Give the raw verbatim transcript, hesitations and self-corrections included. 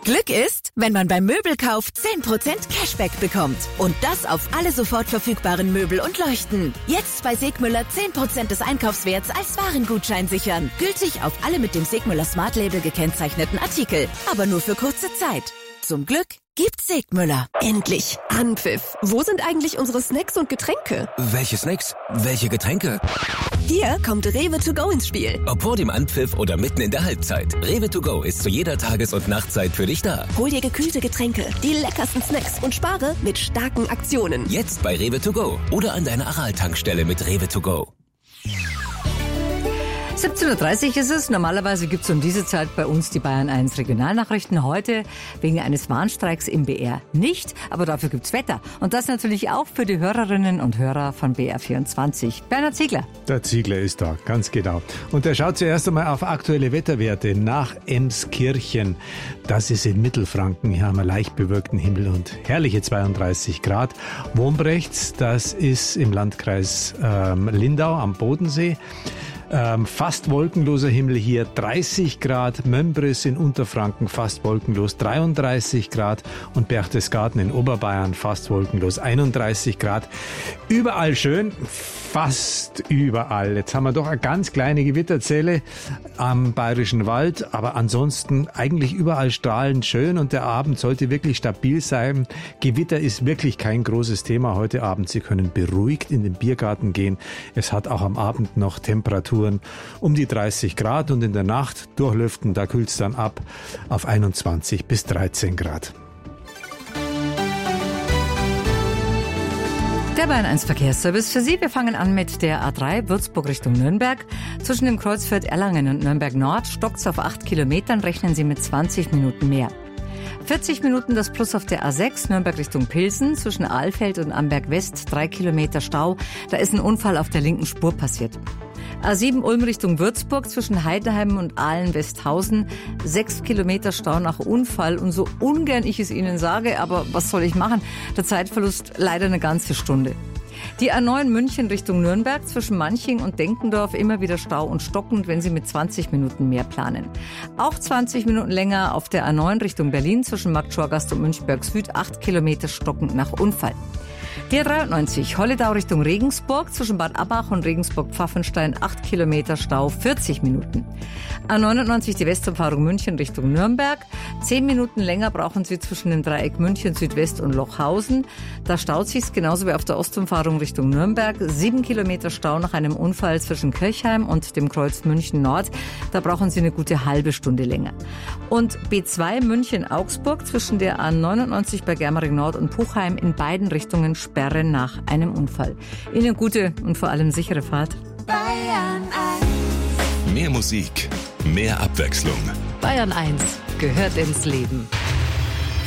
Glück ist, wenn man beim Möbelkauf zehn Prozent Cashback bekommt. Und das auf alle sofort verfügbaren Möbel und Leuchten. Jetzt bei Segmüller zehn Prozent des Einkaufswerts als Warengutschein sichern. Gültig auf alle mit dem Segmüller Smart Label gekennzeichneten Artikel. Aber nur für kurze Zeit. Zum Glück gibt's Segmüller. Endlich Anpfiff. Wo sind eigentlich unsere Snacks und Getränke? Welche Snacks? Welche Getränke? Hier kommt Rewe to go ins Spiel. Ob vor dem Anpfiff oder mitten in der Halbzeit. Rewe to go ist zu jeder Tages- und Nachtzeit für dich da. Hol dir gekühlte Getränke, die leckersten Snacks und spare mit starken Aktionen. Jetzt bei Rewe to go oder an deiner Aral-Tankstelle mit Rewe to go. siebzehn Uhr dreißig ist es. Normalerweise gibt es um diese Zeit bei uns die Bayern eins Regionalnachrichten. Heute wegen eines Warnstreiks im B R nicht, aber dafür gibt's Wetter. Und das natürlich auch für die Hörerinnen und Hörer von B R vierundzwanzig. Bernhard Ziegler. Der Ziegler ist da, ganz genau. Und er schaut zuerst einmal auf aktuelle Wetterwerte nach Emskirchen. Das ist in Mittelfranken. Hier haben wir leicht bewölkten Himmel und herrliche zweiunddreißig Grad. Wombrechts, das ist im Landkreis ähm, Lindau am Bodensee. Ähm, fast wolkenloser Himmel hier, dreißig Grad, Mömbris in Unterfranken fast wolkenlos, dreiunddreißig Grad und Berchtesgaden in Oberbayern fast wolkenlos, einunddreißig Grad. Überall schön, fast überall. Jetzt haben wir doch eine ganz kleine Gewitterzelle am Bayerischen Wald, aber ansonsten eigentlich überall strahlend schön und der Abend sollte wirklich stabil sein. Gewitter ist wirklich kein großes Thema heute Abend. Sie können beruhigt in den Biergarten gehen. Es hat auch am Abend noch Temperatur um die dreißig Grad und in der Nacht durchlüften, da kühlt es dann ab auf einundzwanzig bis dreizehn Grad. Der Bayern eins Verkehrsservice für Sie. Wir fangen an mit der A drei Würzburg Richtung Nürnberg. Zwischen dem Kreuzfeld Erlangen und Nürnberg Nord stockt's auf acht Kilometern, rechnen Sie mit zwanzig Minuten mehr. vierzig Minuten das Plus auf der A sechs, Nürnberg Richtung Pilsen, zwischen Ahlfeld und Amberg West, drei Kilometer Stau. Da ist ein Unfall auf der linken Spur passiert. A sieben Ulm Richtung Würzburg, zwischen Heidenheim und Ahlen-Westhausen, sechs Kilometer Stau nach Unfall. Und so ungern ich es Ihnen sage, aber was soll ich machen? Der Zeitverlust leider eine ganze Stunde. Die A neun München Richtung Nürnberg, zwischen Manching und Denkendorf immer wieder Stau und stockend, wenn Sie mit zwanzig Minuten mehr planen. Auch zwanzig Minuten länger auf der A neun Richtung Berlin, zwischen Marktschorgast und Münchberg Süd, acht Kilometer stockend nach Unfall. Die A dreiundneunzig Holledau Richtung Regensburg, zwischen Bad Abbach und Regensburg-Pfaffenstein, acht Kilometer Stau, vierzig Minuten. A neunundneunzig die Westumfahrung München Richtung Nürnberg. zehn Minuten länger brauchen Sie zwischen dem Dreieck München Südwest und Lochhausen. Da staut sich's genauso wie auf der Ostumfahrung Richtung Nürnberg. sieben Kilometer Stau nach einem Unfall zwischen Kirchheim und dem Kreuz München Nord. Da brauchen Sie eine gute halbe Stunde länger. Und B zwei München-Augsburg zwischen der A neunundneunzig bei Germering Nord und Puchheim in beiden Richtungen Sperren nach einem Unfall. Ihnen gute und vor allem sichere Fahrt. Bayern eins. Mehr Musik, mehr Abwechslung. Bayern eins gehört ins Leben.